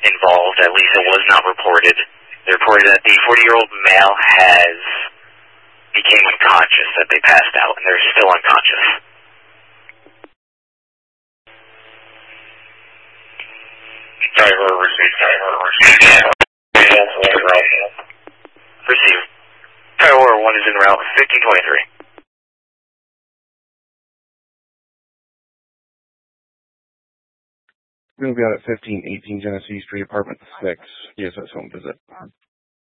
involved. At least it was not reported. They reported that the 40-year-old male became unconscious, that they passed out, and they're still unconscious. Driver received. Received. Tower 1 is en route, 1523. We're going to be out at 1518 Genesee Street, Apartment 6, DSS home visit.